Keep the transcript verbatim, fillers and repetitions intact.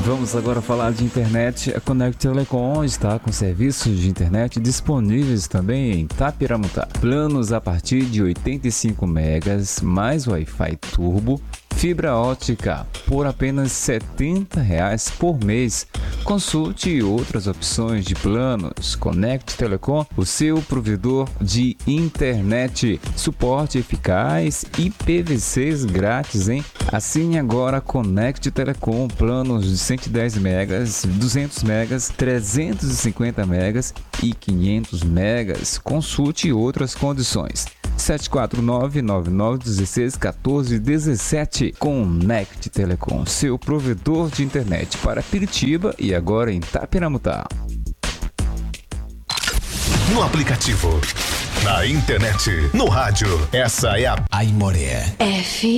Vamos agora falar de internet. A Connect Telecom está com serviços de internet disponíveis também em Itapiramutá. Planos a partir de oitenta e cinco megas, mais Wi-Fi Turbo, fibra ótica por apenas setenta reais por mês. Consulte outras opções de planos. Connect Telecom, o seu provedor de internet. Suporte eficaz e P V Cs grátis, hein? Assine agora Connect Telecom, planos de cento e dez megas, duzentos megas, trezentos e cinquenta megas e quinhentos megas. Consulte outras condições. sete quatro nove, nove nove um seis, um quatro um sete. Connect Telecom, seu provedor de internet para Piritiba e agora em Itapiramutá. No aplicativo, na internet, no rádio, essa é a Aimoré F